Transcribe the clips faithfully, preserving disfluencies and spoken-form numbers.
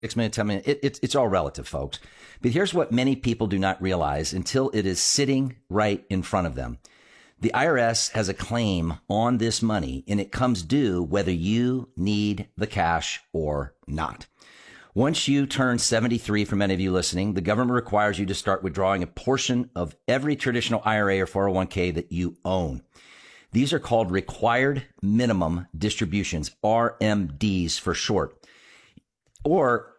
six million, ten million, it, it, it's all relative, folks. But here's what many people do not realize until it is sitting right in front of them. The I R S has a claim on this money, and it comes due whether you need the cash or not. Once you turn seventy-three, for many of you listening, the government requires you to start withdrawing a portion of every traditional I R A or four oh one k that you own. These are called required minimum distributions, R M Ds for short. Or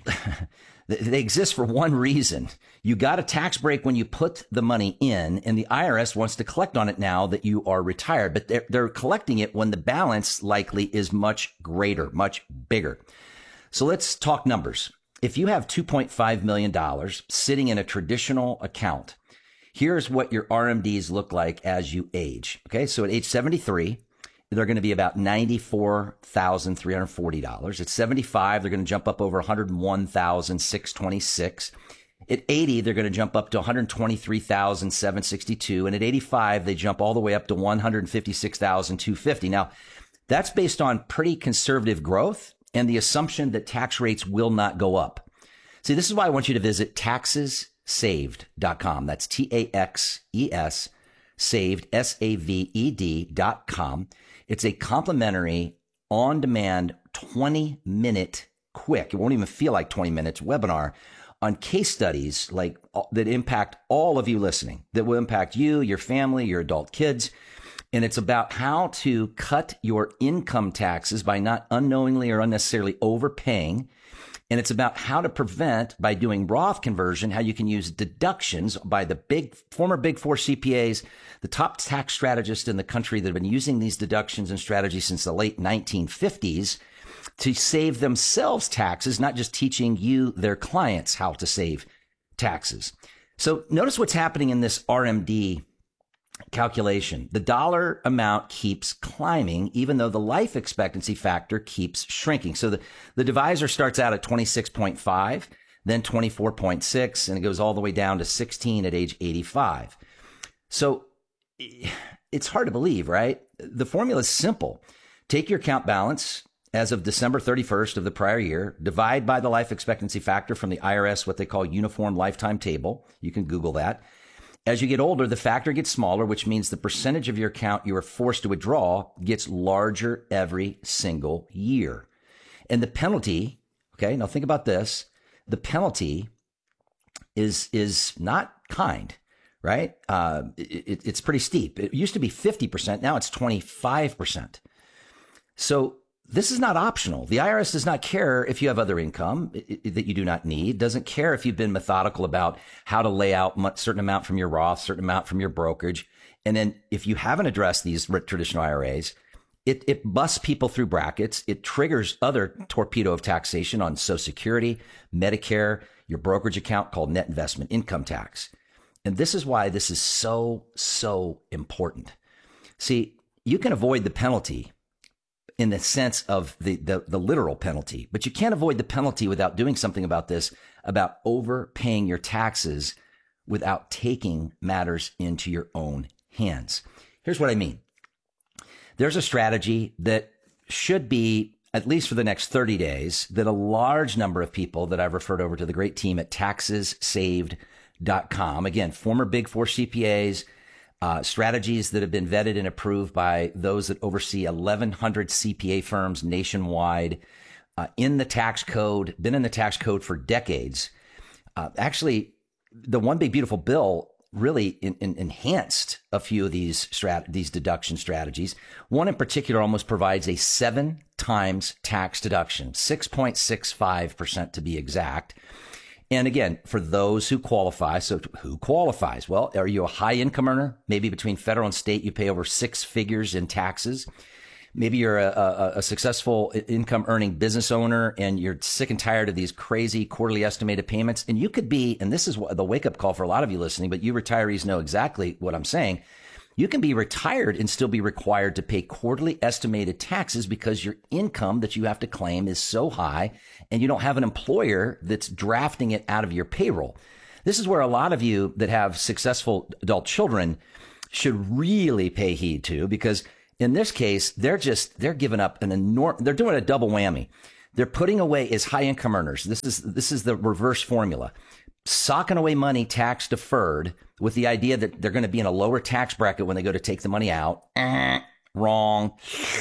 they exist for one reason. You got a tax break when you put the money in, and the I R S wants to collect on it now that you are retired, but they're, they're collecting it when the balance likely is much greater, much bigger. So let's talk numbers. If you have two point five million dollars sitting in a traditional account, here's what your R M Ds look like as you age. Okay, so at age seventy-three, they're going to be about ninety-four thousand three hundred forty dollars. At seventy-five, they're going to jump up over one hundred one thousand six hundred twenty-six dollars. At eighty, they're going to jump up to one hundred twenty-three thousand seven hundred sixty-two dollars. And at eighty-five, they jump all the way up to one hundred fifty-six thousand two hundred fifty dollars. Now, that's based on pretty conservative growth and the assumption that tax rates will not go up. See, this is why I want you to visit taxes saved dot com. That's T A X E S, saved, S A V E D dot com. It's a complimentary, on-demand, twenty-minute, quick, it won't even feel like twenty minutes, webinar on case studies like that impact all of you listening, that will impact you, your family, your adult kids. And it's about how to cut your income taxes by not unknowingly or unnecessarily overpaying. And it's about how to prevent, by doing Roth conversion, how you can use deductions by the big former big four C P As, the top tax strategists in the country that have been using these deductions and strategies since the late nineteen fifties to save themselves taxes, not just teaching you, their clients, how to save taxes. So notice what's happening in this R M D calculation. The dollar amount keeps climbing, even though the life expectancy factor keeps shrinking. So the, the divisor starts out at twenty-six point five, then twenty-four point six, and it goes all the way down to sixteen at age eighty-five. So it's hard to believe, right? The formula is simple. Take your account balance as of December thirty-first of the prior year, divide by the life expectancy factor from the I R S, what they call Uniform Lifetime Table. You can Google that. As you get older, the factor gets smaller, which means the percentage of your account you are forced to withdraw gets larger every single year. And the penalty, okay, now think about this. The penalty is is not kind, right? Uh, it, it's pretty steep. It used to be fifty percent. Now it's twenty-five percent. So this is not optional. The I R S does not care if you have other income that you do not need, doesn't care if you've been methodical about how to lay out a certain amount from your Roth, certain amount from your brokerage. And then if you haven't addressed these traditional I R As, it, it busts people through brackets. It triggers other torpedo of taxation on Social Security, Medicare, your brokerage account called net investment income tax. And this is why this is so, so important. See, you can avoid the penalty in the sense of the, the, the literal penalty, but you can't avoid the penalty without doing something about this, about overpaying your taxes without taking matters into your own hands. Here's what I mean. There's a strategy that should be, at least for the next thirty days, that a large number of people that I've referred over to the great team at taxes saved dot com, again, former big four C P As, Uh, strategies that have been vetted and approved by those that oversee eleven hundred C P A firms nationwide, uh, in the tax code, been in the tax code for decades. Uh, actually, the One Big Beautiful Bill really in, in, enhanced a few of these strat- these deduction strategies. One in particular almost provides a seven times tax deduction, six point six five percent to be exact. And again, for those who qualify, so who qualifies? Well, are you a high income earner? Maybe between federal and state, you pay over six figures in taxes. Maybe you're a, a, a successful income earning business owner and you're sick and tired of these crazy quarterly estimated payments. And you could be, and this is what the wake up call for a lot of you listening, but you retirees know exactly what I'm saying. You can be retired and still be required to pay quarterly estimated taxes because your income that you have to claim is so high and you don't have an employer that's drafting it out of your payroll. This is where a lot of you that have successful adult children should really pay heed to, because in this case, they're just, they're giving up an enormous, they're doing a double whammy. They're putting away as high income earners. This is this is the reverse formula. Socking away money tax deferred with the idea that they're going to be in a lower tax bracket when they go to take the money out. Eh, wrong.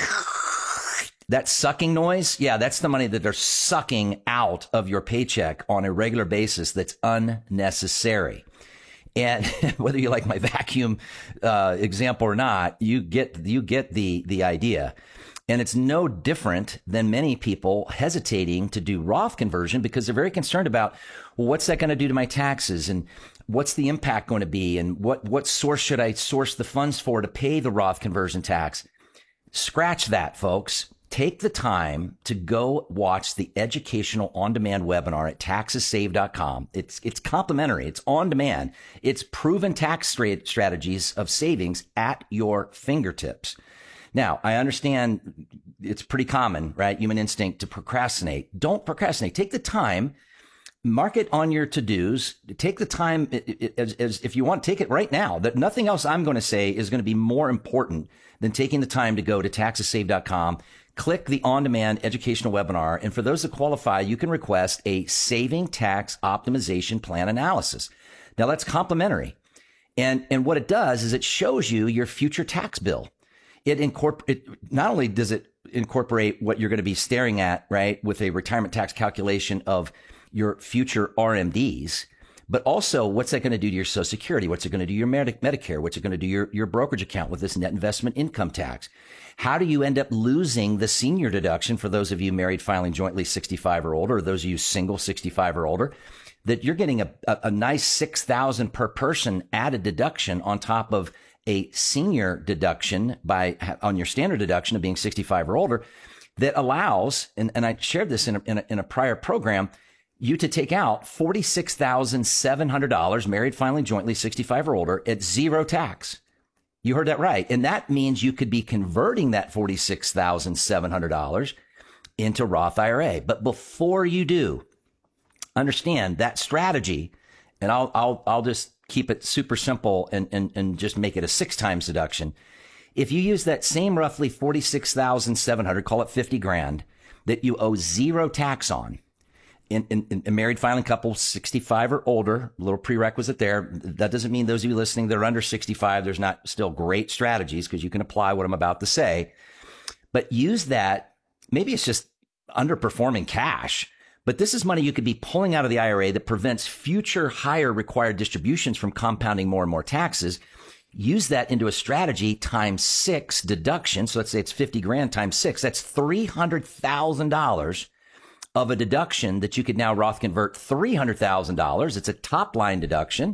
That sucking noise, yeah, that's the money that they're sucking out of your paycheck on a regular basis that's unnecessary. And whether you like my vacuum uh, example or not, you get you get the the idea. And it's no different than many people hesitating to do Roth conversion because they're very concerned about, well, what's that going to do to my taxes? And what's the impact going to be? And what, what source should I source the funds for to pay the Roth conversion tax? Scratch that, folks. Take the time to go watch the educational on-demand webinar at taxes save dot com. It's, it's complimentary. It's on demand. It's proven tax strategies of savings at your fingertips. Now, I understand it's pretty common, right? Human instinct to procrastinate. Don't procrastinate. Take the time, mark it on your to-dos. Take the time as, as if you want, take it right now. That nothing else I'm going to say is going to be more important than taking the time to go to taxes save dot com, click the on-demand educational webinar. And for those that qualify, you can request a saving tax optimization plan analysis. Now that's complimentary. And, and what it does is it shows you your future tax bill. It incorporate not only does it incorporate what you're going to be staring at, right, with a retirement tax calculation of your future R M Ds, but also what's that going to do to your Social Security? What's it going to do to your Medicare? What's it going to do to your, your brokerage account with this net investment income tax? How do you end up losing the senior deduction for those of you married filing jointly sixty-five or older, or those of you single sixty-five or older? That you're getting a, a, a nice six thousand per person added deduction on top of a senior deduction by on your standard deduction of being sixty-five or older that allows, and, and I shared this in a, in a, in a prior program, you to take out forty-six thousand seven hundred dollars married filing jointly sixty-five or older at zero tax. You heard that right. And that means you could be converting that forty-six thousand seven hundred dollars into Roth I R A. But before you do, understand that strategy, and I'll, I'll, I'll just keep it super simple and, and, and just make it a six times deduction. If you use that same roughly forty-six thousand seven hundred, call it fifty grand, that you owe zero tax on, in, in, in a married filing couple, sixty-five or older, a little prerequisite there. That doesn't mean those of you listening that are under sixty-five, there's not still great strategies because you can apply what I'm about to say. But use that. Maybe it's just underperforming cash. But this is money you could be pulling out of the I R A that prevents future higher required distributions from compounding more and more taxes. Use that into a strategy times six deduction. So let's say it's fifty grand times six. That's three hundred thousand dollars of a deduction that you could now Roth convert three hundred thousand dollars. It's a top line deduction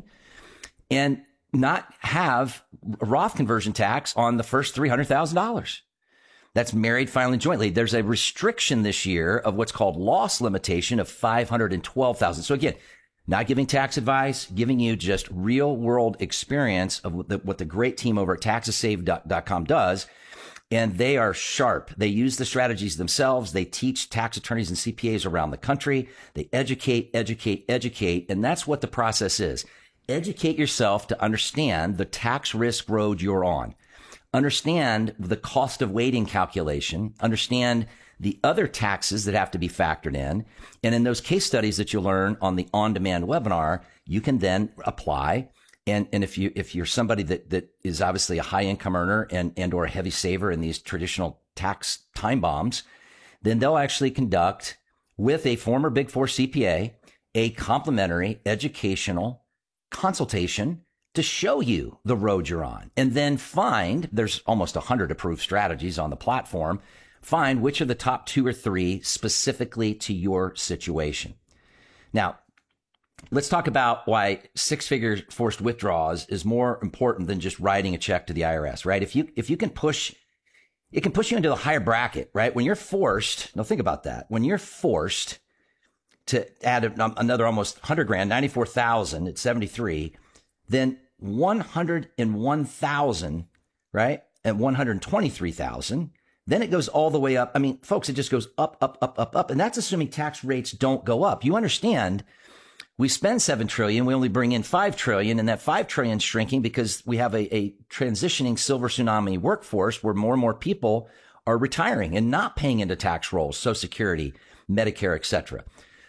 and not have Roth conversion tax on the first three hundred thousand dollars. That's married filing jointly. There's a restriction this year of what's called loss limitation of five hundred twelve thousand dollars. So again, not giving tax advice, giving you just real world experience of what the, what the great team over at taxes save dot com does. And they are sharp. They use the strategies themselves. They teach tax attorneys and C P As around the country. They educate, educate, educate. And that's what the process is. Educate yourself to understand the tax risk road you're on. Understand the cost of waiting calculation, understand the other taxes that have to be factored in. And in those case studies that you'll learn on the on-demand webinar, you can then apply. And, and if you, if you're somebody that, that is obviously a high income earner and, and or a heavy saver in these traditional tax time bombs, then they'll actually conduct with a former Big Four C P A, a complimentary educational consultation to show you the road you're on, and then find, there's almost a hundred approved strategies on the platform, find which are the top two or three specifically to your situation. Now, let's talk about why six-figure forced withdrawals is more important than just writing a check to the I R S, right? If you, if you can push, it can push you into a higher bracket, right? When you're forced, now think about that. When you're forced to add another almost one hundred grand, ninety-four thousand at seventy-three, then one hundred one thousand, right? And one hundred twenty-three thousand. Then it goes all the way up. I mean, folks, it just goes up, up, up, up, up. And that's assuming tax rates don't go up. You understand, we spend seven trillion. We only bring in five trillion, and that five trillion is shrinking because we have a, a transitioning silver tsunami workforce where more and more people are retiring and not paying into tax rolls, Social Security, Medicare, et cetera.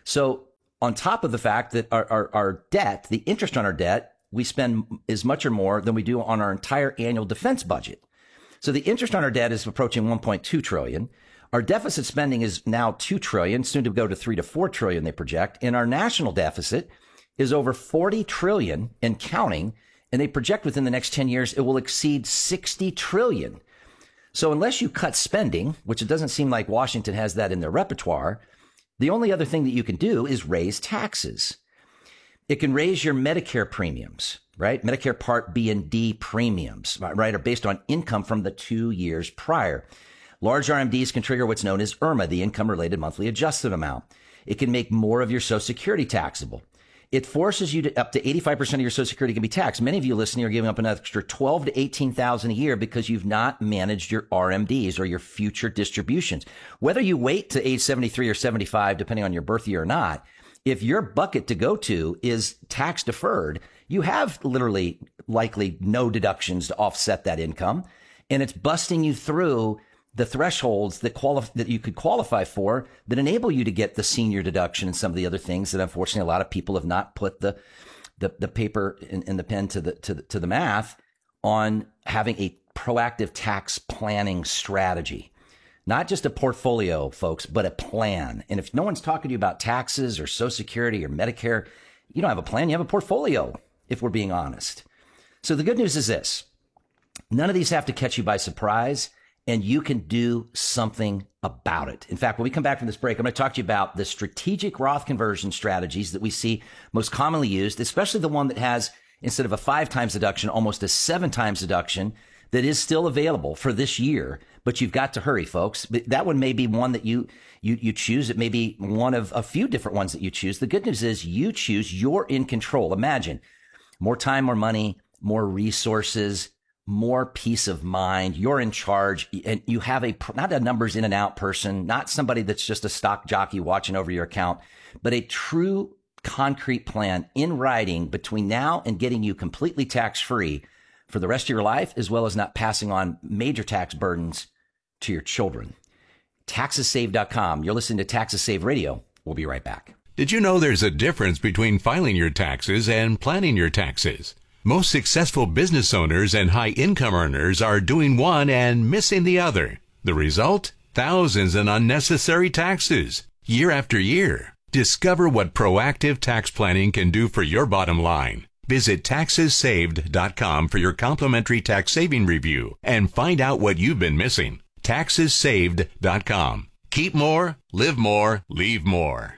So on top of the fact that our, our, our debt, the interest on our debt, we spend as much or more than we do on our entire annual defense budget. So the interest on our debt is approaching one point two trillion. Our deficit spending is now two trillion, soon to go to three to four trillion, they project. And our national deficit is over forty trillion and counting. And they project within the next ten years, it will exceed sixty trillion. So unless you cut spending, which it doesn't seem like Washington has that in their repertoire, the only other thing that you can do is raise taxes. It can raise your Medicare premiums, right? Medicare Part B and D premiums, right, are based on income from the two years prior. Large R M Ds can trigger what's known as I R M A, the income-related monthly adjusted amount. It can make more of your Social Security taxable. It forces you to up to eighty-five percent of your Social Security can be taxed. Many of you listening are giving up an extra twelve to eighteen thousand a year because you've not managed your R M Ds or your future distributions. Whether you wait to age seventy-three or seventy-five, depending on your birth year or not, if your bucket to go to is tax deferred, you have literally likely no deductions to offset that income. And it's busting you through the thresholds that qualify, that you could qualify for that enable you to get the senior deduction and some of the other things that unfortunately a lot of people have not put the the, the paper and, and the pen to the, to the to the math on having a proactive tax planning strategy. Not just a portfolio, folks, but a plan. And if no one's talking to you about taxes or Social Security or Medicare, you don't have a plan, you have a portfolio, if we're being honest. So the good news is this. None of these have to catch you by surprise, and you can do something about it. In fact, when we come back from this break, I'm going to talk to you about the strategic Roth conversion strategies that we see most commonly used, especially the one that has, instead of a five times deduction, almost a seven times deduction that is still available for this year. But you've got to hurry, folks. That one may be one that you, you, you choose. It may be one of a few different ones that you choose. The good news is you choose. You're in control. Imagine more time, more money, more resources, more peace of mind. You're in charge, and you have a, not a numbers in and out person, not somebody that's just a stock jockey watching over your account, but a true concrete plan in writing between now and getting you completely tax free for the rest of your life, as well as not passing on major tax burdens to your children. taxes save dot com. You're listening to Taxes Save Radio. We'll be right back. Did you know there's a difference between filing your taxes and planning your taxes? Most successful business owners and high-income earners are doing one and missing the other. The result? Thousands in unnecessary taxes, year after year. Discover what proactive tax planning can do for your bottom line. Visit taxes saved dot com for your complimentary tax saving review and find out what you've been missing. taxes saved dot com. Keep more, live more, leave more.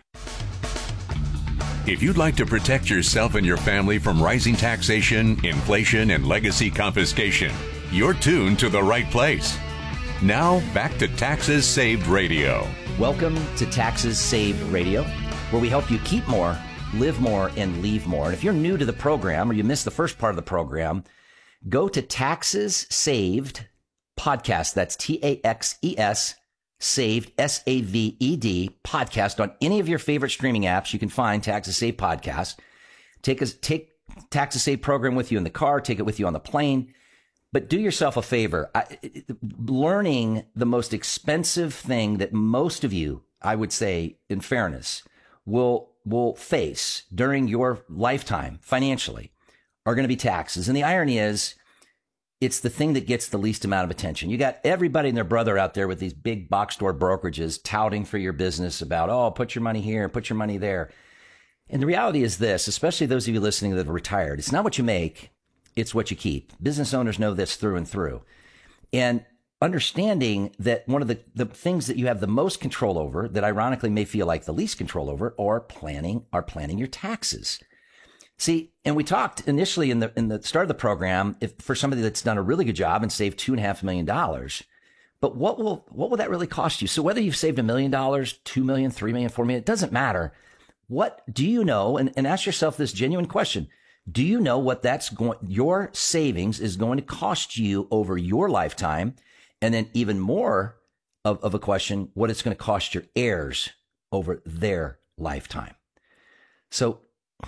If you'd like to protect yourself and your family from rising taxation, inflation, and legacy confiscation, you're tuned to the right place. Now, back to Taxes Saved Radio. Welcome to Taxes Saved Radio, where we help you keep more, live more, and leave more. And if you're new to the program or you missed the first part of the program, go to Taxes Saved Podcast. That's T A X E S Saved, S A V E D, podcast on any of your favorite streaming apps. You can find Taxes Saved Podcast. Take a, take Taxes Saved program with you in the car. Take it with you on the plane. But do yourself a favor. I, learning the most expensive thing that most of you, I would say, in fairness, will will face during your lifetime financially are going to be taxes. And the irony is, it's the thing that gets the least amount of attention. You got everybody and their brother out there with these big box store brokerages touting for your business about, oh, put your money here, put your money there. And the reality is this, especially those of you listening that are retired, it's not what you make, it's what you keep. Business owners know this through and through. And understanding that one of the, the things that you have the most control over, that ironically may feel like the least control over, are planning, are planning your taxes. See, and we talked initially in the in the start of the program, if for somebody that's done a really good job and saved two and a half million dollars, but what will what will that really cost you? So whether you've saved a million dollars, two million, three million, four million, it doesn't matter. What do you know? And, and ask yourself this genuine question: do you know what that's going? Your savings is going to cost you over your lifetime, and then even more of, of a question: what it's going to cost your heirs over their lifetime. So.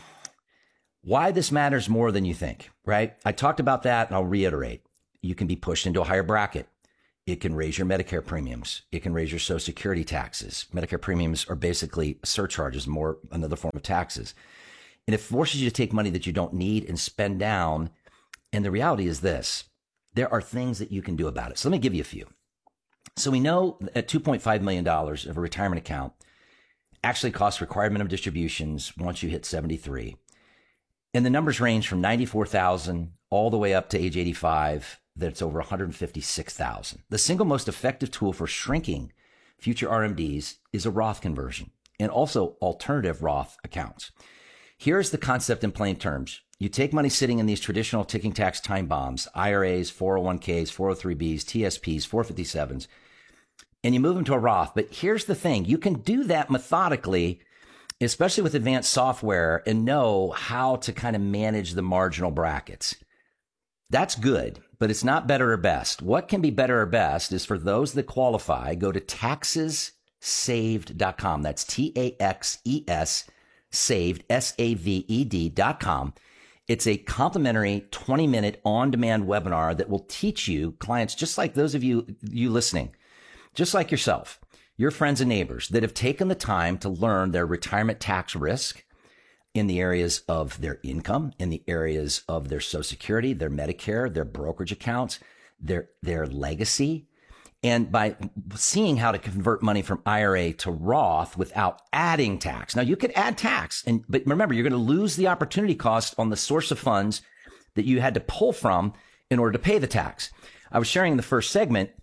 Why this matters more than you think, right? I talked about that, and I'll reiterate. You can be pushed into a higher bracket. It can raise your Medicare premiums. It can raise your Social Security taxes. Medicare premiums are basically surcharges, more another form of taxes. And it forces you to take money that you don't need and spend down. And the reality is this, there are things that you can do about it. So let me give you a few. So we know at two point five million dollars of a retirement account actually costs required minimum distributions once you hit seventy-three. And the numbers range from ninety-four thousand all the way up to age eighty-five, that's over one hundred fifty-six thousand. The single most effective tool for shrinking future R M Ds is a Roth conversion and also alternative Roth accounts. Here's the concept in plain terms. You take money sitting in these traditional ticking tax time bombs, I R As, four oh one Ks, four oh three Bs, T S Ps, four fifty-sevens, and you move them to a Roth. But here's the thing. You can do that methodically, especially with advanced software, and know how to kind of manage the marginal brackets. That's good, but it's not better or best. What can be better or best is for those that qualify, go to taxes saved dot com. That's T A X E S saved, S A V E D dot com. It's a complimentary twenty minute on-demand webinar that will teach you, clients just like those of you, you listening, just like yourself, your friends and neighbors that have taken the time to learn their retirement tax risk in the areas of their income, in the areas of their Social Security, their Medicare, their brokerage accounts, their, their legacy. And by seeing how to convert money from I R A to Roth without adding tax. Now you could add tax, and but remember, you're going to lose the opportunity cost on the source of funds that you had to pull from in order to pay the tax. I was sharing in the first segment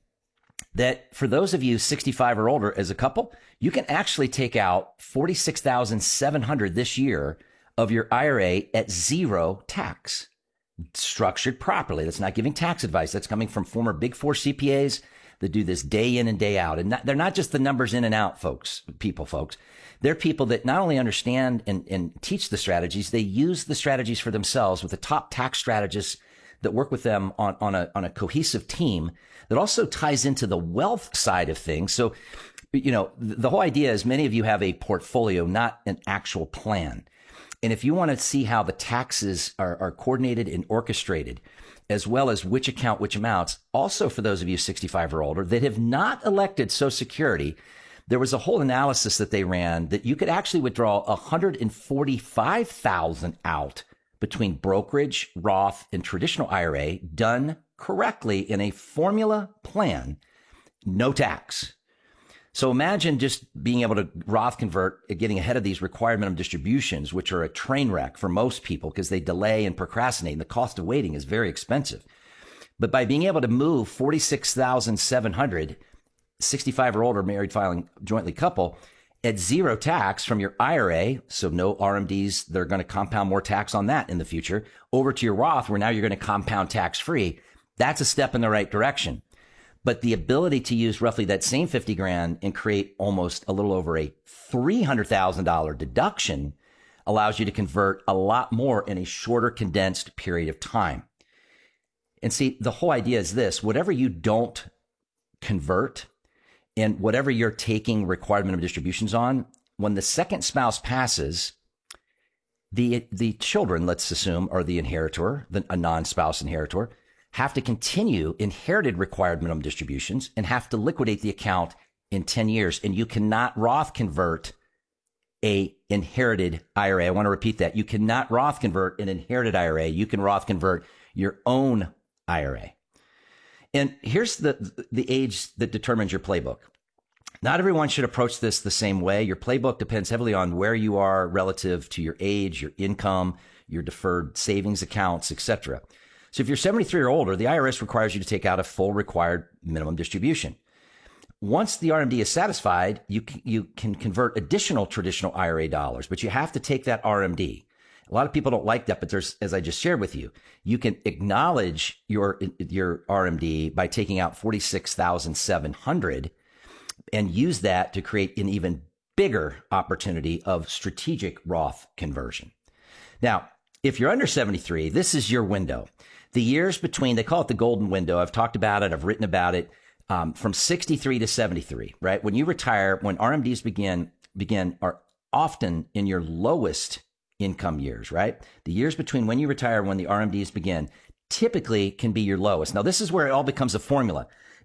that for those of you sixty-five or older as a couple, you can actually take out forty-six thousand seven hundred dollars this year of your I R A at zero tax, structured properly. That's not giving tax advice. That's coming from former Big Four C P As that do this day in and day out. And not, they're not just the numbers in and out, folks, people, folks. They're people that not only understand and, and teach the strategies, they use the strategies for themselves with the top tax strategists that work with them on, on a, on a cohesive team that also ties into the wealth side of things. So, you know, the whole idea is many of you have a portfolio, not an actual plan. And if you want to see how the taxes are, are coordinated and orchestrated, as well as which account, which amounts, also for those of you sixty-five or older that have not elected Social Security, there was a whole analysis that they ran that you could actually withdraw one hundred forty-five thousand dollars out between brokerage, Roth, and traditional I R A done correctly in a formula plan, no tax. So imagine just being able to Roth convert, getting ahead of these required minimum distributions, which are a train wreck for most people because they delay and procrastinate, and the cost of waiting is very expensive. But by being able to move forty-six thousand seven hundred dollars, sixty-five or older married filing jointly couple, at zero tax from your I R A, so no R M Ds, they're going to compound more tax on that in the future, over to your Roth, where now you're going to compound tax-free, that's a step in the right direction. But the ability to use roughly that same fifty grand and create almost a little over a three hundred thousand dollars deduction allows you to convert a lot more in a shorter, condensed period of time. And see, the whole idea is this: whatever you don't convert and whatever you're taking required minimum distributions on, when the second spouse passes, the the children, let's assume, are the inheritor, the, a non-spouse inheritor, have to continue inherited required minimum distributions and have to liquidate the account in ten years. And you cannot Roth convert a inherited I R A. I want to repeat that. You cannot Roth convert an inherited I R A. You can Roth convert your own I R A. And here's the, the age that determines your playbook. Not everyone should approach this the same way. Your playbook depends heavily on where you are relative to your age, your income, your deferred savings accounts, et cetera. So if you're seventy-three or older, the I R S requires you to take out a full required minimum distribution. Once the R M D is satisfied, you can, you can convert additional traditional I R A dollars, but you have to take that R M D. A lot of people don't like that, but there's, as I just shared with you, you can acknowledge your your R M D by taking out forty-six thousand seven hundred dollars and use that to create an even bigger opportunity of strategic Roth conversion. Now, if you're under seventy-three, this is your window. The years between, they call it the golden window. I've talked about it. I've written about it. Um, from sixty-three to seventy-three, right? When you retire, when R M Ds begin, begin are often in your lowest income years, right? The years between when you retire and when the R M Ds begin typically can be your lowest. Now, this is where it all becomes a formula.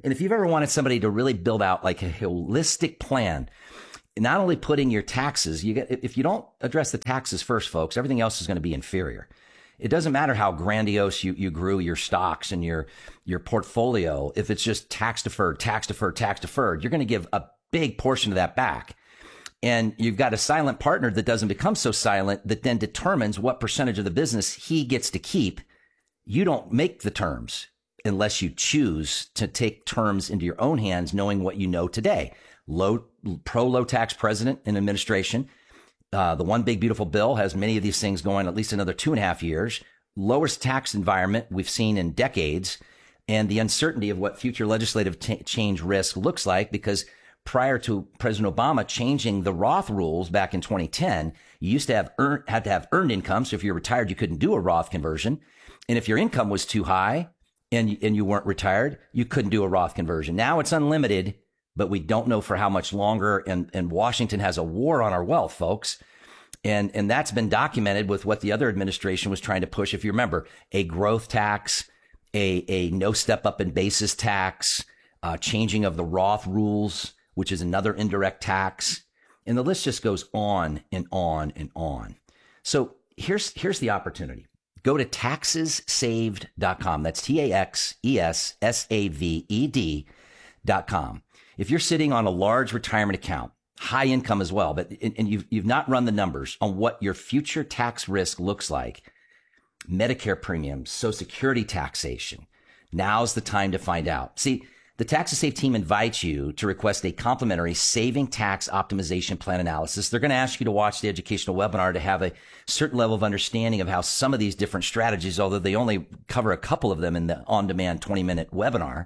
And if you've ever wanted somebody to really build out like a holistic plan, not only putting your taxes, you get, if you don't address the taxes first, folks, everything else is going to be inferior. It doesn't matter how grandiose you, you grew your stocks and your, your portfolio. If it's just tax deferred, tax deferred, tax deferred, you're going to give a big portion of that back. And you've got a silent partner that doesn't become so silent that then determines what percentage of the business he gets to keep. You don't make the terms unless you choose to take terms into your own hands, knowing what you know today. Low, pro low tax president and administration. Uh, the one big beautiful bill has many of these things going at least another two and a half years. Lowest tax environment we've seen in decades, and the uncertainty of what future legislative t- change risk looks like, because prior to President Obama changing the Roth rules back in twenty ten, you used to have earn, had to have earned income. So if you're retired, you couldn't do a Roth conversion. And if your income was too high and, and you weren't retired, you couldn't do a Roth conversion. Now it's unlimited, but we don't know for how much longer. And, and Washington has a war on our wealth, folks. And, and that's been documented with what the other administration was trying to push. If you remember, a growth tax, a, a no step up in basis tax, uh, changing of the Roth rules, which is another indirect tax. And the list just goes on and on and on. So here's, here's the opportunity. Go to taxes saved dot com. That's T A X E S S A V E D dot com. If you're sitting on a large retirement account, high income as well, but and you've you've not run the numbers on what your future tax risk looks like, Medicare premiums, Social Security taxation, now's the time to find out. See, the Taxes Saved team invites you to request a complimentary saving tax optimization plan analysis. They're going to ask you to watch the educational webinar to have a certain level of understanding of how some of these different strategies, although they only cover a couple of them in the on-demand twenty minute webinar,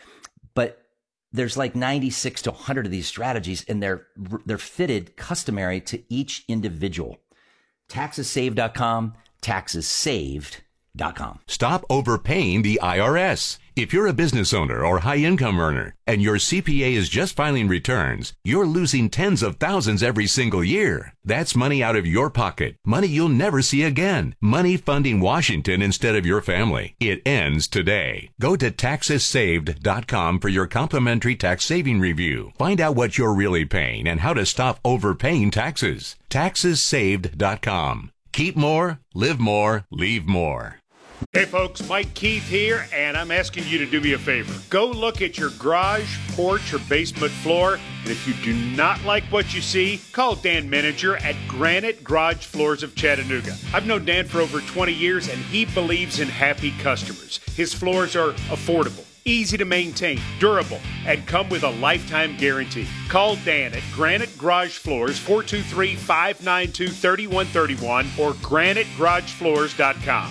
but there's like ninety-six to one hundred of these strategies, and they're they're fitted customary to each individual. taxes saved dot com, taxes saved dot com. Stop overpaying the I R S. If you're a business owner or high-income earner and your C P A is just filing returns, you're losing tens of thousands every single year. That's money out of your pocket, money you'll never see again, money funding Washington instead of your family. It ends today. Go to taxes saved dot com for your complimentary tax saving review. Find out what you're really paying and how to stop overpaying taxes. taxes saved dot com. Keep more, live more, leave more. Hey folks, Mike Keith here, and I'm asking you to do me a favor. Go look at your garage, porch, or basement floor, and if you do not like what you see, call Dan Menninger at Granite Garage Floors of Chattanooga. I've known Dan for over twenty years, and he believes in happy customers. His floors are affordable, easy to maintain, durable, and come with a lifetime guarantee. Call Dan at Granite Garage Floors, four two three, five nine two, three one three one or granite garage floors dot com.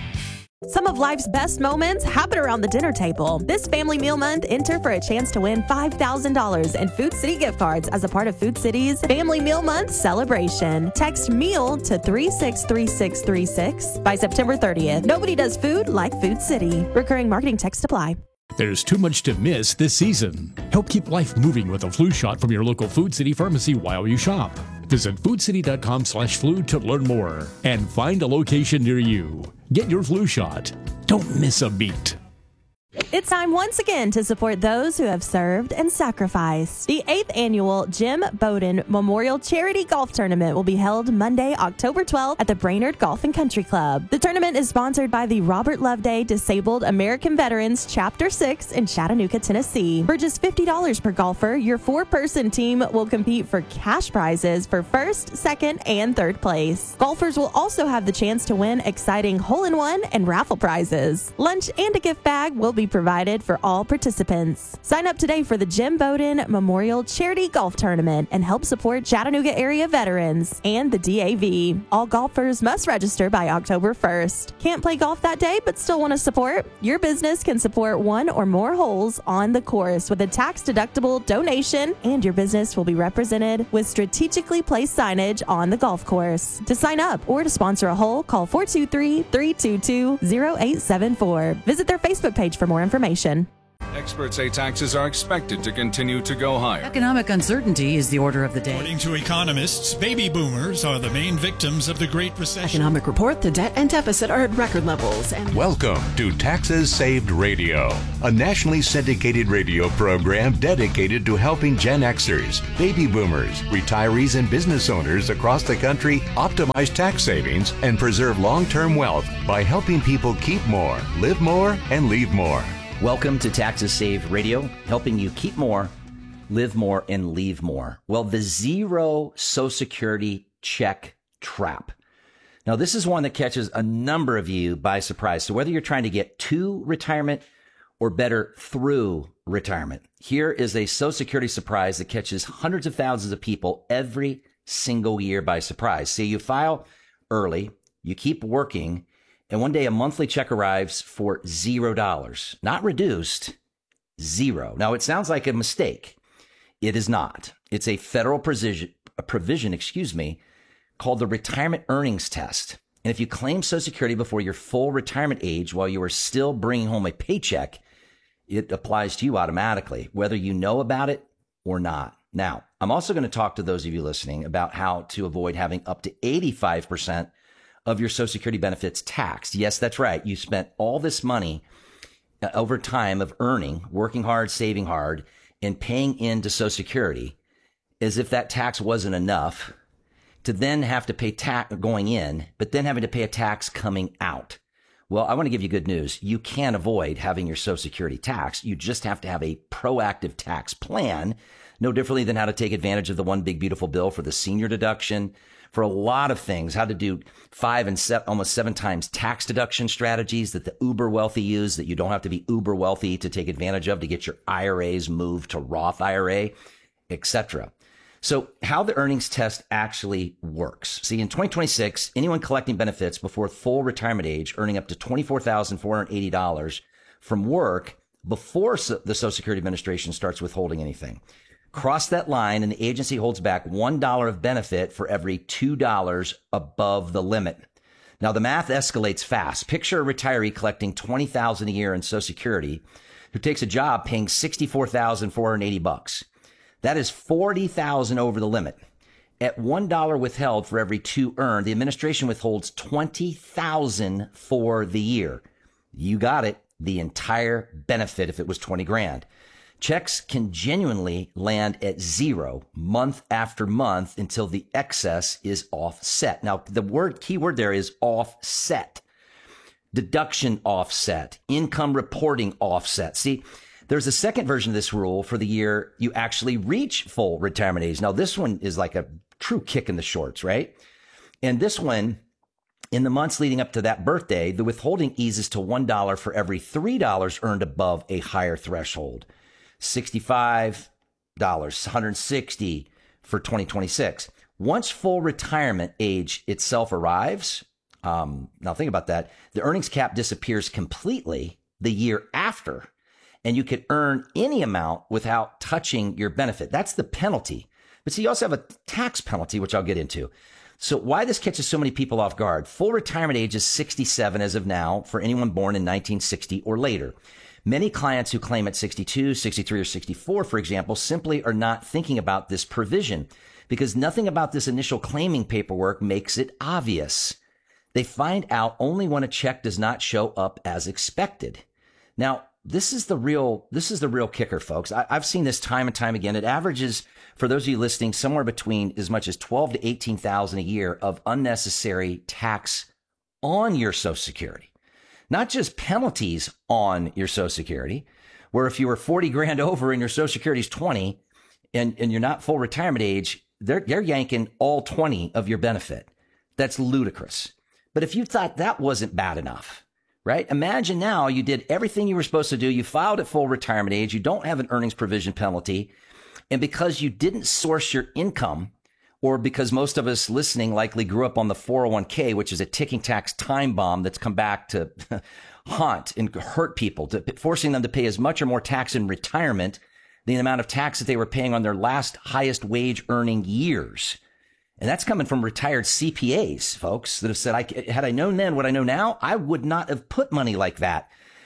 Some of life's best moments happen around the dinner table. This Family Meal Month, enter for a chance to win five thousand dollars in Food City gift cards as a part of Food City's Family Meal Month celebration. Text MEAL to three six three six three six by September thirtieth. Nobody does food like Food City. Recurring marketing text apply. There's too much to miss this season. Help keep life moving with a flu shot from your local Food City pharmacy while you shop. Visit food city dot com slash flu to learn more and find a location near you. Get your flu shot. Don't miss a beat. It's time once again to support those who have served and sacrificed. The eighth annual Jim Bowden Memorial Charity Golf Tournament will be held Monday, October twelfth at the Brainerd Golf and Country Club. The tournament is sponsored by the Robert Loveday Disabled American Veterans Chapter six in Chattanooga, Tennessee. For just fifty dollars per golfer, your four-person team will compete for cash prizes for first, second, and third place. Golfers will also have the chance to win exciting hole-in-one and raffle prizes. Lunch and a gift bag will be provided for all participants. Sign up today for the Jim Bowden Memorial Charity Golf Tournament and help support Chattanooga area veterans and the D A V. All golfers must register by October first. Can't play golf that day but still want to support? Your business can support one or more holes on the course with a tax-deductible donation, and your business will be represented with strategically placed signage on the golf course. To sign up or to sponsor a hole, call four two three, three two two, zero eight seven four. Visit their Facebook page for more information. Experts say taxes are expected to continue to go higher. Economic uncertainty is the order of the day. According to economists, baby boomers are the main victims of the Great Recession. Economic report, the debt and deficit are at record levels. And Welcome to Taxes Saved Radio, a nationally syndicated radio program dedicated to helping Gen Xers, baby boomers, retirees, and business owners across the country optimize tax savings and preserve long-term wealth by helping people keep more, live more, and leave more. Welcome to Taxes Saved Radio, helping you keep more, live more, and leave more. Well, the zero Social Security check trap. Now, this is one that catches a number of you by surprise. So whether you're trying to get to retirement or better through retirement, here is a Social Security surprise that catches hundreds of thousands of people every single year by surprise. Say you file early, you keep working, and one day a monthly check arrives for zero dollars, not reduced, zero. Now, it sounds like a mistake. It is not. It's a federal provision, a provision, excuse me, called the Retirement Earnings Test. And if you claim Social Security before your full retirement age while you are still bringing home a paycheck, it applies to you automatically, whether you know about it or not. Now, I'm also going to talk to those of you listening about how to avoid having up to eighty-five percent of your Social Security benefits taxed. Yes, that's right. You spent all this money uh, over time of earning, working hard, saving hard, and paying into Social Security as if that tax wasn't enough to then have to pay tax going in, but then having to pay a tax coming out. Well, I want to give you good news. You can avoid having your Social Security taxed. You just have to have a proactive tax plan, no differently than how to take advantage of the one big beautiful bill for the senior deduction, for a lot of things, how to do five and seven, almost seven times tax deduction strategies that the uber wealthy use that you don't have to be uber wealthy to take advantage of to get your I R As moved to Roth I R A, et cetera. So how the earnings test actually works. See, in twenty twenty-six, anyone collecting benefits before full retirement age, earning up to twenty-four thousand four hundred eighty dollars from work before the Social Security Administration starts withholding anything, cross that line and the agency holds back one dollar of benefit for every two dollars above the limit. Now, the math escalates fast. Picture a retiree collecting twenty thousand dollars a year in Social Security who takes a job paying sixty-four thousand four hundred eighty bucks. That is forty thousand dollars over the limit. At one dollar withheld for every two earned, the administration withholds twenty thousand dollars for the year. You got it. The entire benefit if it was twenty grand. Checks can genuinely land at zero month after month until the excess is offset. Now, the word key word there is offset. Deduction offset, income reporting offset. See, there's a second version of this rule for the year you actually reach full retirement age. Now, this one is like a true kick in the shorts, right? And this one, in the months leading up to that birthday, the withholding eases to one dollar for every three dollars earned above a higher threshold. sixty-five dollars, one hundred sixty dollars for twenty twenty-six. Once full retirement age itself arrives, um, now think about that, the earnings cap disappears completely the year after, and you can earn any amount without touching your benefit. That's the penalty. But see, you also have a tax penalty, which I'll get into. So why this catches so many people off guard? Full retirement age is sixty-seven as of now for anyone born in nineteen sixty or later. Many clients who claim at sixty-two, sixty-three, or sixty-four, for example, simply are not thinking about this provision because nothing about this initial claiming paperwork makes it obvious. They find out only when a check does not show up as expected. Now, this is the real, this is the real kicker, folks. I, I've seen this time and time again. It averages, for those of you listening, somewhere between as much as twelve to eighteen thousand a year of unnecessary tax on your Social Security. Not just penalties on your Social Security, where if you were forty grand over and your Social Security is twenty and, and you're not full retirement age, they're, they're yanking all twenty of your benefit. That's ludicrous. But if you thought that wasn't bad enough, right? Imagine now you did everything you were supposed to do. You filed at full retirement age. You don't have an earnings provision penalty. And because you didn't source your income, or because most of us listening likely grew up on the four oh one k, which is a ticking tax time bomb that's come back to haunt and hurt people, to forcing them to pay as much or more tax in retirement than the amount of tax that they were paying on their last highest wage earning years. And that's coming from retired C P As, folks, that have said, I, had I known then what I know now, I would not have put money like that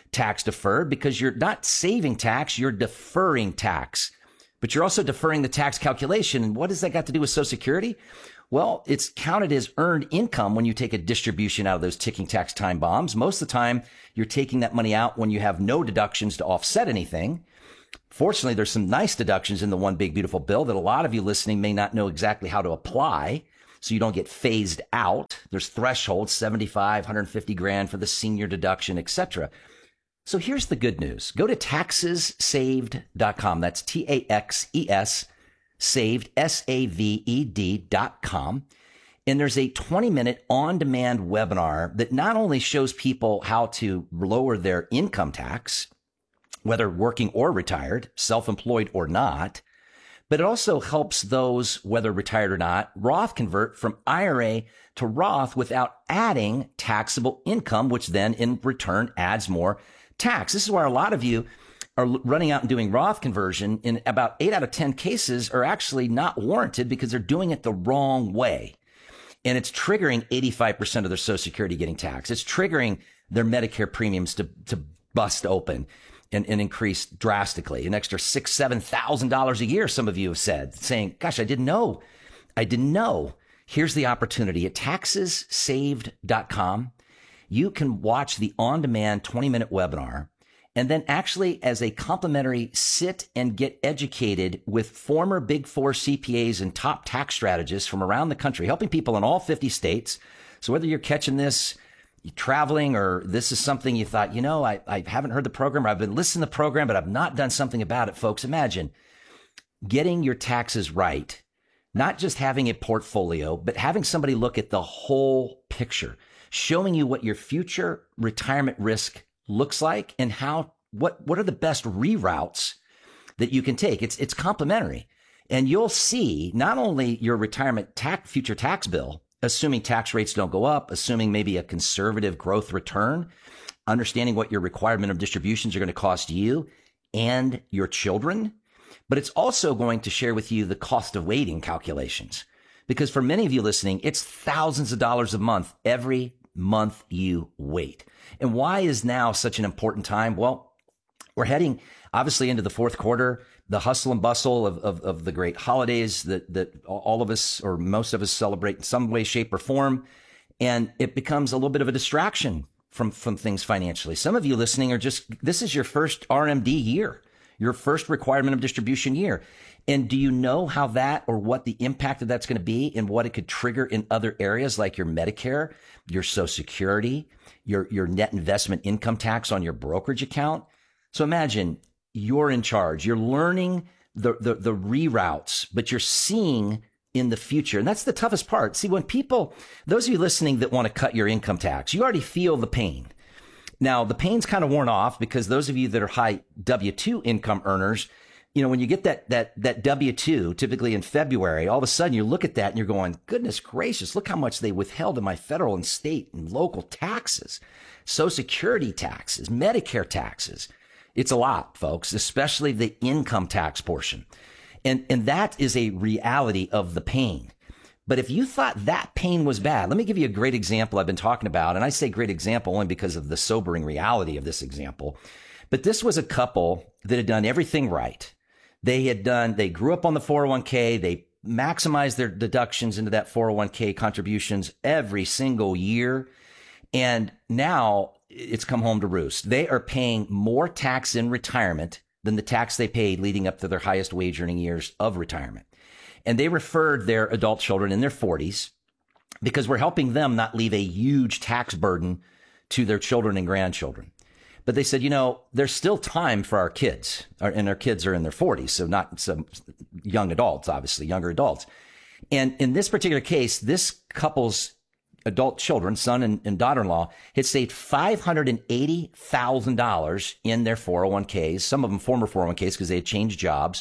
tax deferred because you're not saving tax, you're deferring tax. But you're also deferring the tax calculation. And what does that got to do with Social Security? Well, it's counted as earned income when you take a distribution out of those ticking tax time bombs. Most of the time, you're taking that money out when you have no deductions to offset anything. Fortunately, there's some nice deductions in the One Big Beautiful Bill that a lot of you listening may not know exactly how to apply, so you don't get phased out. There's thresholds, seventy-five, one hundred fifty grand for the senior deduction, et cetera. So here's the good news. Go to taxes saved dot com. That's T A X E S saved, S A V E D dot com. And there's a twenty minute on-demand webinar that not only shows people how to lower their income tax, whether working or retired, self-employed or not, but it also helps those, whether retired or not, Roth convert from I R A to Roth without adding taxable income, which then in return adds more tax. This is why a lot of you are running out and doing Roth conversion in about eight out of ten cases are actually not warranted because they're doing it the wrong way. And it's triggering eighty-five percent of their Social Security getting taxed. It's triggering their Medicare premiums to, to bust open and, and increase drastically, an extra six, seven thousand dollars a year. Some of you have said, saying, gosh, I didn't know. I didn't know. Here's the opportunity at taxes saved dot com. You can watch the on-demand twenty minute webinar and then actually as a complimentary sit and get educated with former Big Four C P As and top tax strategists from around the country, helping people in all fifty states. So whether you're catching this traveling or this is something you thought, you know, I, I haven't heard the program or I've been listening to the program, but I've not done something about it, folks. Imagine getting your taxes right, not just having a portfolio, but having somebody look at the whole picture, showing you what your future retirement risk looks like and how, what, what are the best reroutes that you can take. It's, it's complimentary. And you'll see not only your retirement tax, future tax bill, assuming tax rates don't go up, assuming maybe a conservative growth return, understanding what your required minimum distributions are going to cost you and your children, but it's also going to share with you the cost of waiting calculations. Because for many of you listening, it's thousands of dollars a month every month you wait. And why is now such an important time? Well, we're heading obviously into the fourth quarter, the hustle and bustle of, of, of the great holidays that, that all of us or most of us celebrate in some way, shape, or form. And it becomes a little bit of a distraction from, from things financially. Some of you listening are just, this is your first R M D year, your first required minimum distribution year. And do you know how that or what the impact of that's going to be and what it could trigger in other areas like your Medicare, your Social Security, your, your net investment income tax on your brokerage account? So imagine you're in charge. You're learning the, the, the reroutes, but you're seeing in the future. And that's the toughest part. See, when people, those of you listening that want to cut your income tax, you already feel the pain. Now, the pain's kind of worn off because those of you that are high W two income earners, you know, when you get that, that, that W two, typically in February, all of a sudden you look at that and you're going, goodness gracious, look how much they withheld in my federal and state and local taxes, Social Security taxes, Medicare taxes. It's a lot, folks, especially the income tax portion. And, and that is a reality of the pain. But if you thought that pain was bad, let me give you a great example I've been talking about. And I say great example only because of the sobering reality of this example. But this was a couple that had done everything right. They had done, they grew up on the four oh one k. They maximized their deductions into that four oh one k contributions every single year. And now it's come home to roost. They are paying more tax in retirement than the tax they paid leading up to their highest wage earning years of retirement. And they referred their adult children in their forties because we're helping them not leave a huge tax burden to their children and grandchildren. But they said, you know, there's still time for our kids, and our kids are in their forties, so not some young adults, obviously, younger adults. And in this particular case, this couple's adult children, son and, and daughter-in-law, had saved five hundred eighty thousand dollars in their four oh one k's, some of them former four oh one k's because they had changed jobs.